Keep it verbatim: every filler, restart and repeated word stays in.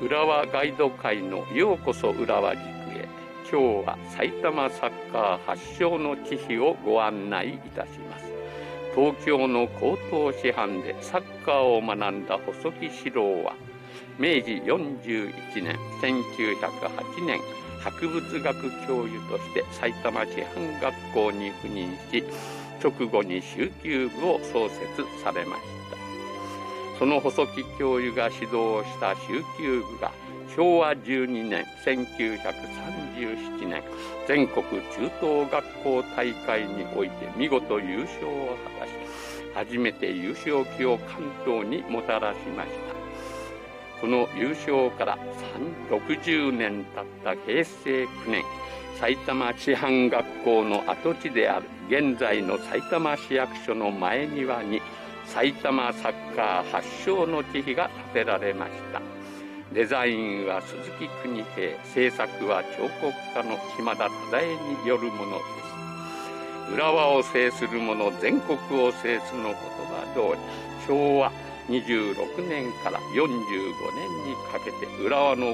浦和ガイド会のようこそ浦和塾へ。今日は埼玉サッカー発祥の地碑をご案内いたします。東京の高等師範でサッカーを学んだ細木四郎は、めいじよんじゅういちねんせんきゅうひゃくはちねん博物学教諭として埼玉師範学校に赴任し、直後に蹴球部を創設されました。その細木教諭が指導した蹴球部がしょうわじゅうにねんせんきゅうひゃくさんじゅうななねん全国中等学校大会において見事優勝を果たし、初めて優勝旗を関東にもたらしました。この優勝からろくじゅうねん経ったへいせいきゅうねん、埼玉師範学校の跡地である現在のさいたま市役所の前庭に埼玉サッカー発祥の地碑が建てられました。デザインは鈴木邦平、制作は彫刻家の島田忠恵によるものです。浦和を制する者、全国を制すの言葉通り、しょうわにじゅうろくねんからよんじゅうごねんにかけて浦和の